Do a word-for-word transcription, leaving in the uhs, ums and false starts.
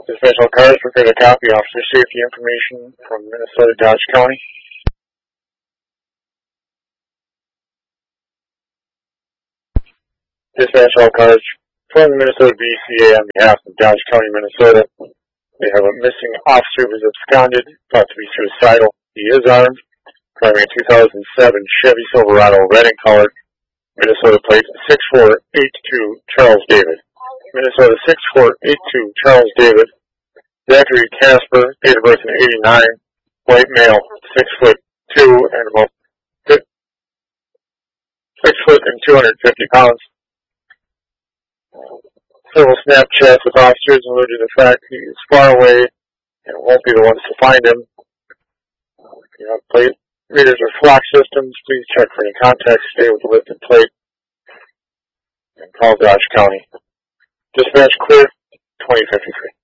Dispatch all cars, prepare to copy officer safety information from Minnesota Dodge County. Dispatch all cars from the Minnesota B C A on behalf of Dodge County, Minnesota. They have a missing officer who was absconded, thought to be suicidal. He is armed, driving a two thousand seven Chevy Silverado, red in color, Minnesota plate six four eight two Charles David. Minnesota six four eight two Charles David. Zachary Casper, date of birth in eighty-nine, white male, six foot two and about six foot and two hundred fifty pounds. Several Snapchats with officers alluded to the fact he is far away and won't be the ones to find him. If you have plate readers or flock systems, please check for any contacts, stay with the lifted plate, and call Dodge County. Dispatch clear, twenty fifty-three.